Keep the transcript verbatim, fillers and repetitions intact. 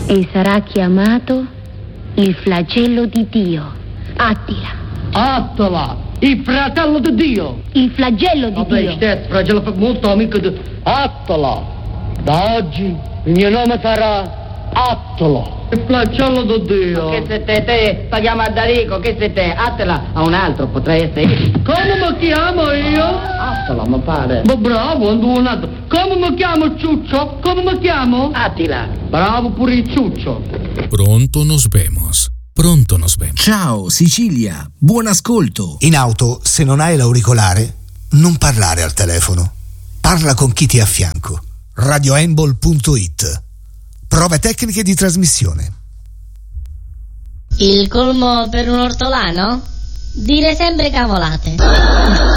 E sarà chiamato il flagello di Dio. Attila. Attila, il fratello di Dio. Il flagello di Vabbè, Dio. Vabbè, fratello molto amico di Attila. Da oggi il mio nome sarà Attila, il flagello di Dio. Che se te, te, sta chiamando Darico, che se te, Attila a un altro, potrei essere. Come mi chiamo io? Attila, mi pare. Ma bravo, un altro. Come mi chiamo Ciuccio? Come mi chiamo? Attila. Bravo pure il Ciuccio. Pronto nos vemos. Pronto nos vemos. Ciao Sicilia, buon ascolto. In auto, se non hai l'auricolare, non parlare al telefono. Parla con chi ti è a fianco. radioembol punto it. Prove tecniche di trasmissione. Il colmo per un ortolano? Dire sempre cavolate.